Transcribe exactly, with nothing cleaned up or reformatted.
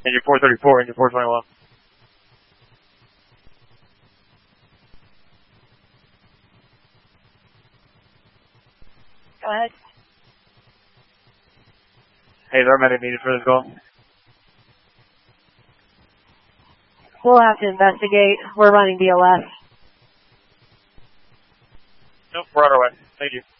Engine four thirty-four, engine four twenty-one. Go ahead. Hey, is our medic needed for this call? We'll have to investigate. We're running B L S. Nope, we're on our way. Thank you.